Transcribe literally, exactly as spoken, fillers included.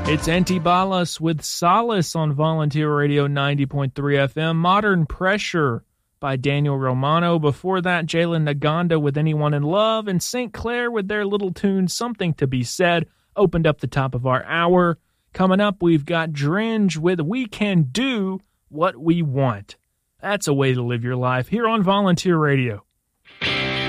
It's Antibalas with Solace on Volunteer Radio ninety point three F M. Modern Pressure by Daniel Romano. Before that, Jalen Naganda with Anyone in Love, and Saint Clair with their little tune Something to Be Said opened up the top of our hour. Coming up, we've got Dringe with We Can Do What We Want. That's a way to live your life here on Volunteer Radio.